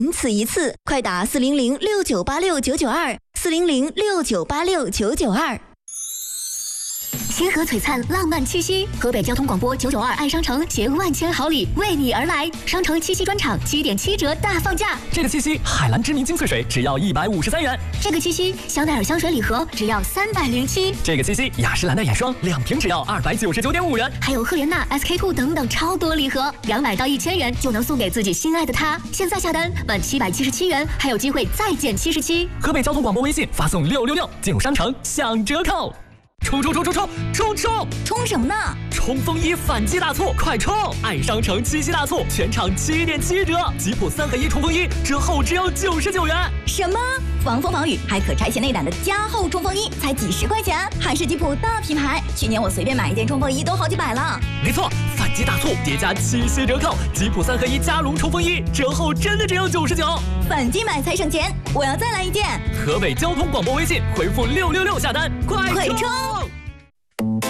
仅此一次，快打400698699240069869992。 星河璀璨，浪漫七夕，河北交通广播992爱商城携万千好礼为你而来。商城七夕专场7.7折大放价。 这个七夕，海蓝知名精粹水只要153元。 这个七夕，香奈儿香水礼盒只要307。 这个七夕，雅诗兰黛眼霜2瓶只要299.5元。 还有赫莲娜、SK-2等等超多礼盒，200到1000元就能送给自己心爱的他。现在下单满777元，还有机会再减77。 河北交通广播微信发送666，进入商城享折扣。冲！ 冲什么呢？ 冲锋衣反击大促，快冲！爱商城七夕大促，全场7.7折，吉普3合1冲锋衣折后只要99元。 什么？防风防雨还可拆卸内胆的加厚冲锋衣才几十块钱，还是吉普大品牌。去年我随便买一件冲锋衣都好几百了。 没错，反击大促叠加七夕折扣，吉普3合1加绒冲锋衣折后真的只要99。 反击买才省钱，我要再来一件。 河北交通广播微信回复666下单，快冲！